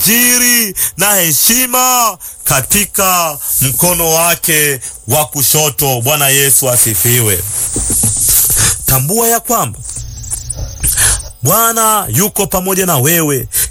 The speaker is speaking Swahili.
utajiri na heshima katika mkono wake wa kushoto. Bwana Yesu asifiwe. Tambua ya kwamba Bwana yuko pamoja na wewe